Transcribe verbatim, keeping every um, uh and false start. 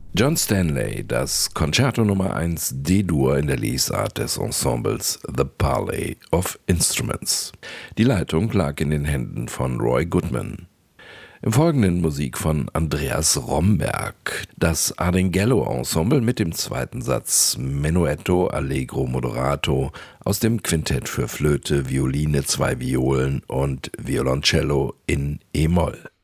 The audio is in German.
John Stanley, das Concerto Nummer eins D-Dur in der Lesart des Ensembles The Parley of Instruments. Die Leitung lag in den Händen von Roy Goodman. Im Folgenden Musik von Andreas Romberg, das Ardinghello-Ensemble mit dem zweiten Satz Menuetto Allegro Moderato aus dem Quintett für Flöte, Violine, zwei Violen und Violoncello in E-Moll.